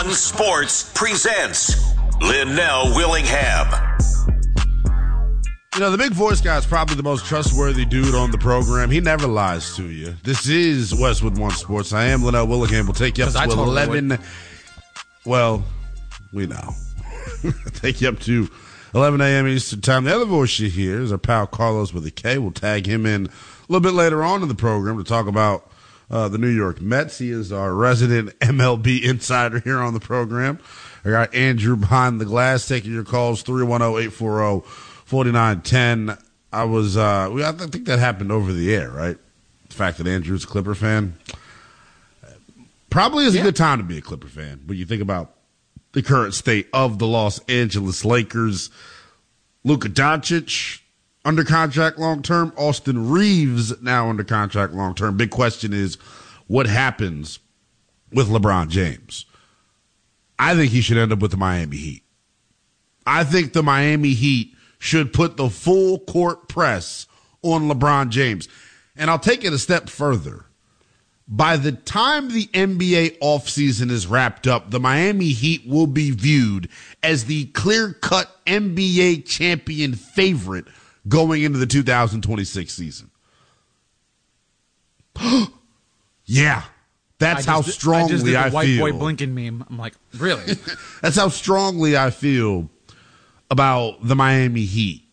Sports presents Linnell Willingham. You know, the big voice guy is probably the most trustworthy dude on the program. He never lies to you. This is Westwood One Sports. I am Linnell Willingham. We'll take you up to 11. Well, we know. Take you up to 11 a.m. Eastern Time. The other voice you hear is our pal Carlos with a K. We'll tag him in a little bit later on in the program to talk about the New York Mets. He is our resident MLB insider here on the program. I got Andrew behind the glass taking your calls, 310-840-4910. I think that happened over the air, right? The fact that Andrew's a Clipper fan. Probably is a good time to be a Clipper fan when you think about the current state of the Los Angeles Lakers. Luka Doncic under contract long-term. Austin Reeves now under contract long-term. Big question is what happens with LeBron James. I think he should end up with the Miami Heat. I think the Miami Heat should put the full court press on LeBron James. And I'll take it a step further. By the time the NBA offseason is wrapped up, the Miami Heat will be viewed as the clear-cut NBA champion favorite going into the 2026 season. Yeah, that's how strongly I feel. I just did the white boy blinking meme. I'm like, really? That's how strongly I feel about the Miami Heat.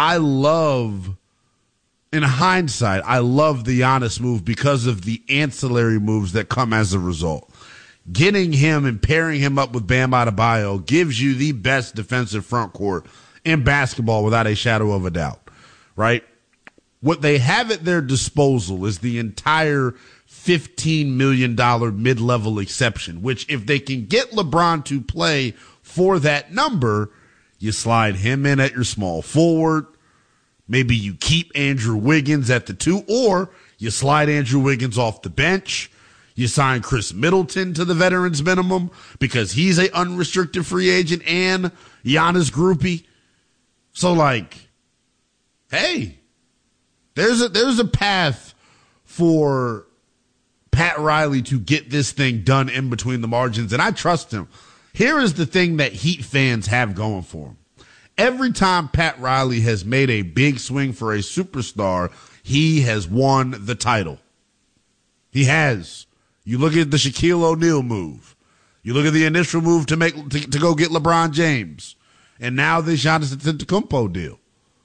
In hindsight, I love the Giannis move because of the ancillary moves that come as a result. Getting him and pairing him up with Bam Adebayo gives you the best defensive front court in basketball without a shadow of a doubt, right? What they have at their disposal is the entire $15 million mid-level exception, which if they can get LeBron to play for that number, you slide him in at your small forward. Maybe you keep Andrew Wiggins at the 2, or you slide Andrew Wiggins off the bench. You sign Chris Middleton to the veterans minimum because he's an unrestricted free agent and Giannis groupie. So, hey, there's a path for Pat Riley to get this thing done in between the margins, and I trust him. Here is the thing that Heat fans have going for him. Every time Pat Riley has made a big swing for a superstar, he has won the title. He has. You look at the Shaquille O'Neal move. You look at the initial move to go get LeBron James. And now this Giannis Antetokounmpo deal.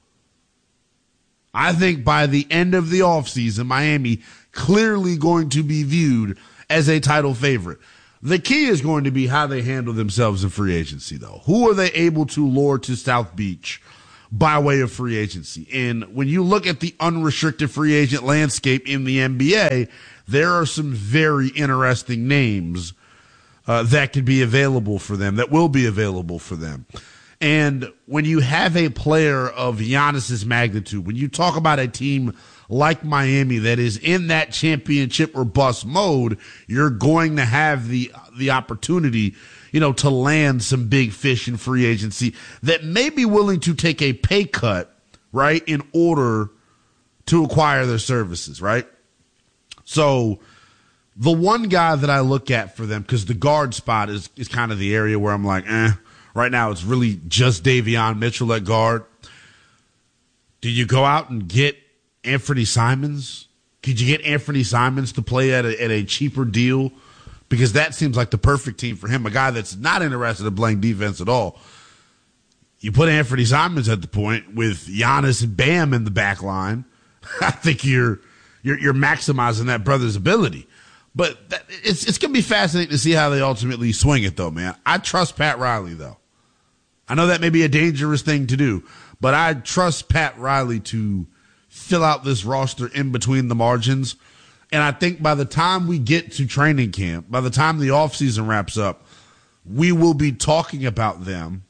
I think by the end of the offseason, Miami clearly going to be viewed as a title favorite. The key is going to be how they handle themselves in free agency, though. Who are they able to lure to South Beach by way of free agency? And when you look at the unrestricted free agent landscape in the NBA, there are some very interesting names that could be available for them, that will be available for them. And when you have a player of Giannis's magnitude, when you talk about a team like Miami that is in that championship or bust mode, you're going to have the opportunity, to land some big fish in free agency that may be willing to take a pay cut, right, in order to acquire their services, right? So the one guy that I look at for them, because the guard spot is kind of the area where I'm like, right now it's really just Davion Mitchell at guard. Do you go out and get Anthony Simons? Could you get Anthony Simons to play at a cheaper deal? Because that seems like the perfect team for him, a guy that's not interested in playing defense at all. You put Anthony Simons at the point with Giannis and Bam in the back line. I think you're maximizing that brother's ability. But it's going to be fascinating to see how they ultimately swing it, though, man. I trust Pat Riley, though. I know that may be a dangerous thing to do, but I trust Pat Riley to fill out this roster in between the margins. And I think by the time we get to training camp, by the time the offseason wraps up, we will be talking about them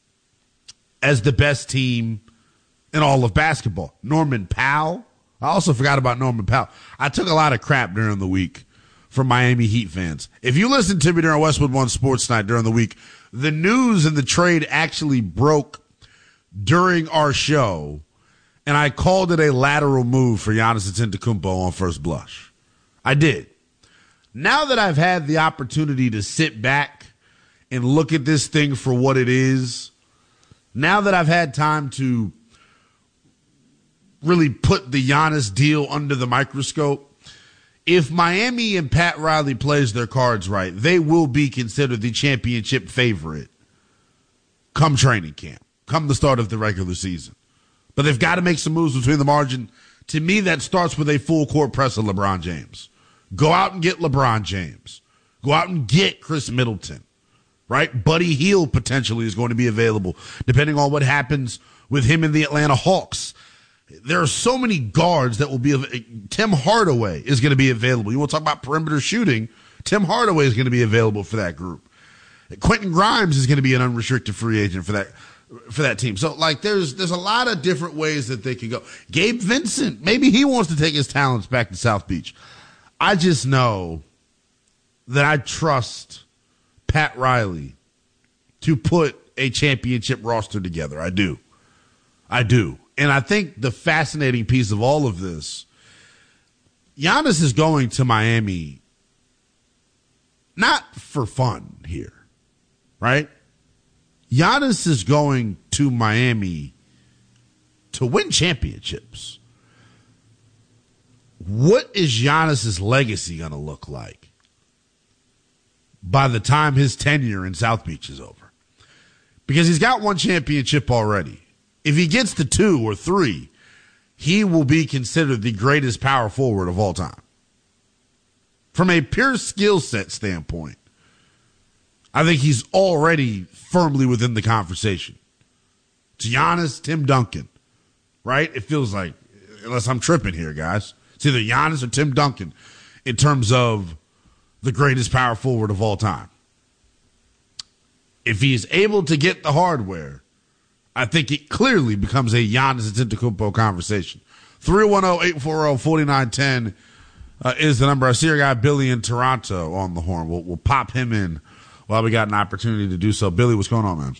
as the best team in all of basketball. Norman Powell. I also forgot about Norman Powell. I took a lot of crap during the week from Miami Heat fans. If you listened to me during Westwood One Sports Night during the week, the news and the trade actually broke during our show, and I called it a lateral move for Giannis Antetokounmpo on first blush. I did. Now that I've had the opportunity to sit back and look at this thing for what it is, now that I've had time to really put the Giannis deal under the microscope, if Miami and Pat Riley plays their cards right, they will be considered the championship favorite come training camp, come the start of the regular season. But they've got to make some moves between the margin. To me, that starts with a full court press of LeBron James. Go out and get LeBron James. Go out and get Chris Middleton, right? Buddy Hield potentially is going to be available, depending on what happens with him in the Atlanta Hawks. There are so many guards that will be. Tim Hardaway is going to be available. You want to talk about perimeter shooting? Tim Hardaway is going to be available for that group. Quentin Grimes is going to be an unrestricted free agent for that team. So, like, there's a lot of different ways that they can go. Gabe Vincent, maybe he wants to take his talents back to South Beach. I just know that I trust Pat Riley to put a championship roster together. I do. And I think the fascinating piece of all of this, Giannis is going to Miami not for fun here, right? Giannis is going to Miami to win championships. What is Giannis's legacy going to look like by the time his tenure in South Beach is over? Because he's got one championship already. If he gets to 2 or 3, he will be considered the greatest power forward of all time. From a pure skill set standpoint, I think he's already firmly within the conversation. It's Giannis, Tim Duncan, right? It feels like, unless I'm tripping here, guys, it's either Giannis or Tim Duncan in terms of the greatest power forward of all time. If he's able to get the hardware, I think it clearly becomes a Giannis Antetokounmpo conversation. 310-840-4910 is the number. I see our guy Billy in Toronto on the horn. We'll pop him in while we got an opportunity to do so. Billy, what's going on, man?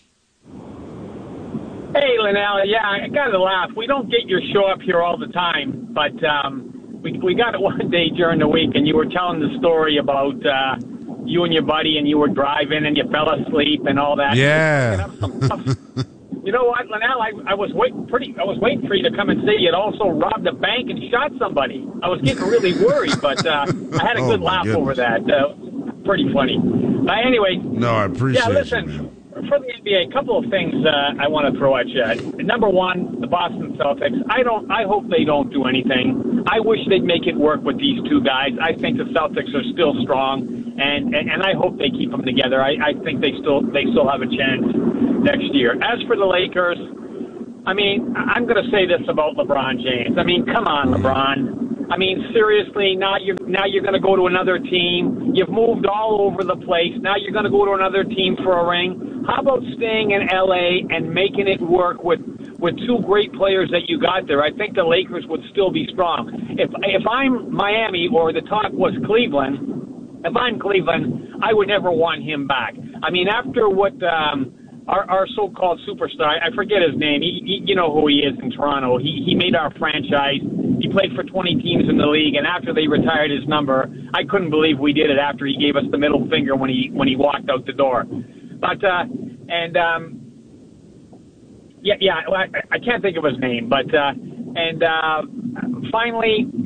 Hey, Linnell. Yeah, I got to laugh. We don't get your show up here all the time, but we got it one day during the week, and you were telling the story about you and your buddy, and you were driving, and you fell asleep and all that. Yeah. You know what, Linnell? I was waiting for you to come and say you'd also robbed a bank and shot somebody. I was getting really worried, but I had a good laugh over that. Pretty funny. Anyway. No, I appreciate it. Yeah, listen. Man. For the NBA, a couple of things I want to throw at you. Number one, the Boston Celtics. I hope they don't do anything. I wish they'd make it work with these two guys. I think the Celtics are still strong, and I hope they keep them together. I think they still have a chance next year. As for the Lakers, I mean, I'm going to say this about LeBron James. I mean, come on, LeBron. I mean, seriously, now you're going to go to another team. You've moved all over the place. Now you're going to go to another team for a ring. How about staying in L.A. and making it work with two great players that you got there? I think the Lakers would still be strong. If I'm Miami, or the talk was Cleveland, if I'm Cleveland, I would never want him back. I mean, after what our so-called superstar, I forget his name. You know who he is in Toronto. He made our franchise. He played for 20 teams in the league, and after they retired his number, I couldn't believe we did it after he gave us the middle finger when he walked out the door. But I can't think of his name. But finally,